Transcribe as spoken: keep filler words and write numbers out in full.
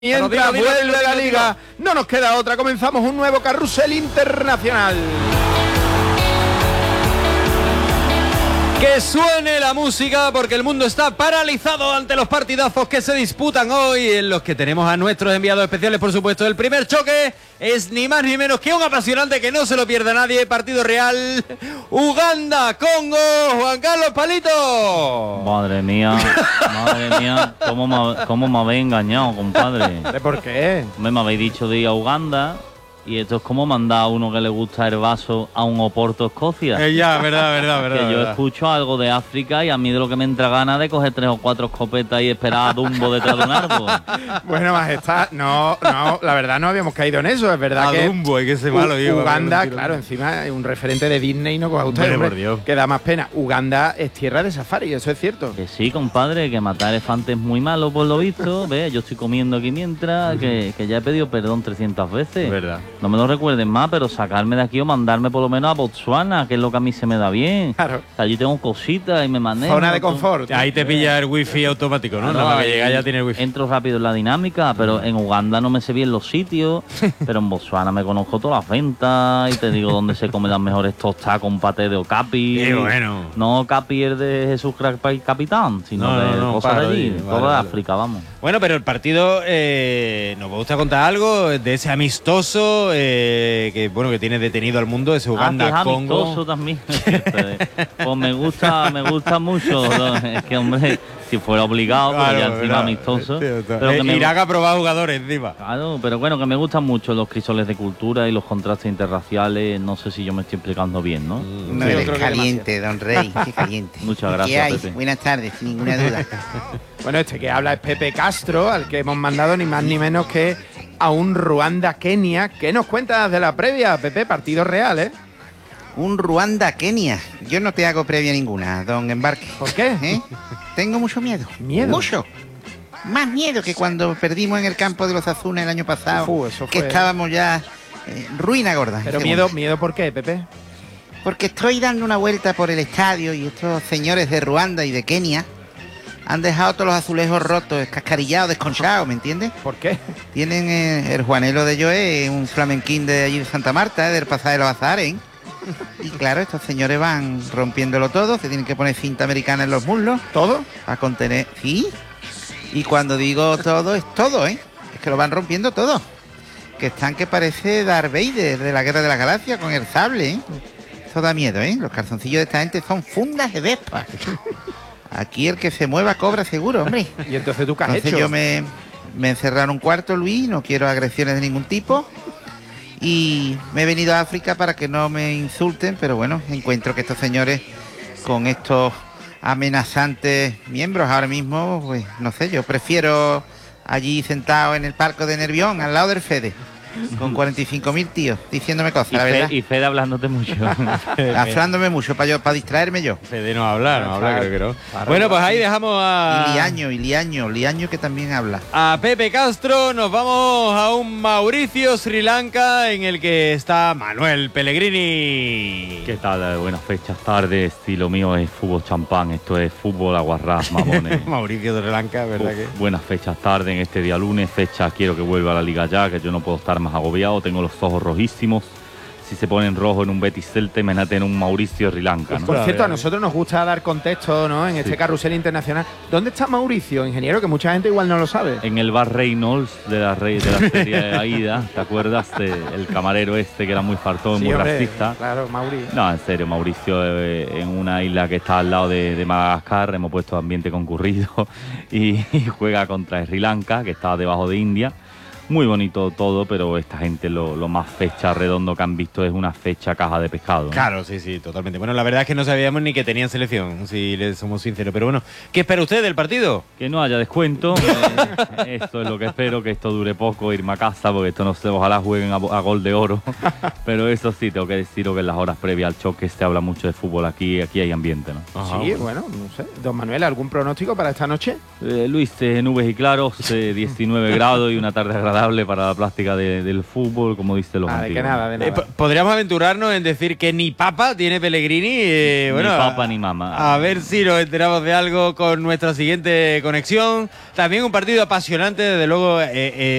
Mientras vuelve la liga, no nos queda otra, comenzamos un nuevo carrusel internacional. Que suene la música porque el mundo está paralizado ante los partidazos que se disputan hoy, en los que tenemos a nuestros enviados especiales, por supuesto. El primer choque es ni más ni menos que un apasionante que no se lo pierda nadie. Partido real, Uganda, Congo, Juan Carlos Palito. Madre mía, madre mía, ¿cómo me, cómo me habéis engañado, compadre? ¿Por qué? Me, me habéis dicho de ir a Uganda. Y esto es como mandar a uno que le gusta el vaso a un Oporto Escocia. Eh, ya, verdad, verdad, verdad. Que yo verdad. escucho algo de África y a mí de lo que me entra gana de coger tres o cuatro escopetas y esperar a Dumbo detrás de un árbol. Bueno, majestad, no, no, la verdad no habíamos caído en eso, es verdad a que Dumbo, hay que ser malo, digo, Uganda, claro, encima es un referente de Disney, no coja usted, Hombre, hombre, por Dios. que da más pena. Uganda es tierra de safari, eso es cierto. Que sí, compadre, que matar elefantes es muy malo por lo visto. Ve, yo estoy comiendo aquí mientras, que, que ya he pedido perdón trescientas veces. Verdad. No me lo recuerden más, pero sacarme de aquí o mandarme por lo menos a Botswana, que es lo que a mí se me da bien. Claro. Allí tengo cositas y me manejo. Zona de confort. Ahí te pilla el wifi automático, ¿no? Claro, Nada más que ahí llega ya tiene el wifi. Entro rápido en la dinámica, pero en Uganda no me sé bien los sitios, pero en Botswana me conozco todas las ventas y te digo dónde se comen las mejores tostadas con paté de okapi. Qué bueno. No okapi el de Jesús Crack Capitán, sino No, de no, no, cosas para de allí, allí, toda vale, vale. África, vamos. Bueno, pero el partido, eh, nos gusta contar algo de ese amistoso eh, que bueno que tiene detenido al mundo, ese Uganda, ah, que es Congo. amistoso también. Pues me gusta, me gusta mucho. ¿no? Es que hombre, si fuera obligado, Claro, pero ya encima verdad. amistoso. Sí, sí, Pero eh, que me, Irak ha probado jugadores encima. claro, pero bueno, que me gustan mucho los crisoles de cultura y los contrastes interraciales. No sé si yo me estoy explicando bien, ¿no? No, Sí, yo eres creo que caliente, don Rey, qué caliente. Muchas ¿Qué gracias, hay? Pepe. Buenas tardes, sin ninguna duda. Bueno, este que habla es Pepe Castro, al que hemos mandado ni más ni menos que a un Ruanda-Kenia. ¿Qué nos cuentas de la previa, Pepe? Partido real, ¿eh? Un Ruanda-Kenia. Yo no te hago previa ninguna, don Embarque. ¿Por qué? ¿Eh? Tengo mucho miedo. ¿Miedo? Mucho. Más miedo que cuando perdimos en el campo de los Azules el año pasado. Fu, eso que fue- estábamos ya eh, ruina gorda. Pero en miedo, segunda. miedo, ¿por qué, Pepe? Porque estoy dando una vuelta por el estadio y estos señores de Ruanda y de Kenia han dejado todos los azulejos rotos, escascarillados, desconchados, ¿me entiendes? ¿Por qué? Tienen eh, el Juanelo de Joé, un flamenquín de allí de Santa Marta, eh, del pasaje de los Azares. Y claro, estos señores van rompiéndolo todo, se tienen que poner cinta americana en los muslos ¿Todo? a contener. ¿Sí? Y cuando digo todo, es todo, ¿eh? Es que lo van rompiendo todo. Que están que parece Darth Vader de la Guerra de la Galaxia con el sable, ¿eh? Esto da miedo, ¿eh? Los calzoncillos de esta gente son fundas de Vespa. Aquí el que se mueva cobra seguro, hombre. ¿Y entonces tú qué has Entonces hecho? yo me, me encerré en un cuarto, Luis, no quiero agresiones de ningún tipo. Y me he venido a África para que no me insulten, pero bueno, encuentro que estos señores con estos amenazantes miembros ahora mismo, pues no sé, yo prefiero allí sentado en el parque de Nervión, al lado del Fede, con cuarenta y cinco mil tíos, diciéndome cosas, Y, la Fe- verdad. y Fede hablándote mucho. Hablándome mucho para yo, para distraerme yo. Fede no habla, no habla, Claro. creo que no. Claro, Bueno, pues claro. ahí dejamos a... Y Liaño, y Liaño, Liaño que también habla. A Pepe Castro, nos vamos a un Mauricio, Sri Lanka, en el que está Manuel Pellegrini. ¿Qué tal? Buenas fechas, tardes. Y lo mío es fútbol champán. Esto es fútbol aguarrás, mamones. Mauricio de Sri Lanka, ¿verdad que? Uf, buenas fechas tarde en este día lunes, fecha quiero que vuelva a la liga ya, que yo no puedo estar más agobiado, tengo los ojos rojísimos. Si se ponen rojo en un Betis Celta, imagínate en un Mauricio Sri Lanka, ¿no? Por Claro, cierto, a claro. nosotros nos gusta dar contexto, ¿no? En este Sí. carrusel internacional. ¿Dónde está Mauricio, ingeniero? Que mucha gente igual no lo sabe. En el bar Reynolds de la, rey, de la serie de Aida, ¿te acuerdas? De el camarero este que era muy fartón, Sí, muy hombre, racista. Claro, Mauri. No, en serio, Mauricio, eh, en una isla que está al lado de, de Madagascar, hemos puesto ambiente concurrido y, y juega contra Sri Lanka, que está debajo de India. Muy bonito todo, pero esta gente lo, lo más fecha redondo que han visto es una fecha caja de pescado, ¿no? Claro, sí, sí, totalmente. Bueno, la verdad es que no sabíamos ni que tenían selección, si les somos sinceros. Pero bueno, ¿qué espera usted del partido? Que no haya descuento. eh, esto es lo que espero, que esto dure poco, irme a casa, porque esto no sé, ojalá jueguen a, a gol de oro. Pero eso sí, tengo que deciros que en las horas previas al choque se habla mucho de fútbol. Aquí, aquí hay ambiente, ¿no? Ajá, Sí, bueno, no sé. Don Manuel, ¿algún pronóstico para esta noche? Eh, Luis, eh, nubes y claros, eh, diecinueve grados y una tarde agradable. imparable para la plástica de- del fútbol, como dicen los Ah, de que antiguos. nada, de Eh, nada. po- Podríamos aventurarnos en decir que ni papa tiene Pellegrini. eh, Ni bueno, papa a- ni mamá. A ver si nos enteramos de algo con nuestra siguiente conexión. También un partido apasionante, desde luego. eh, eh,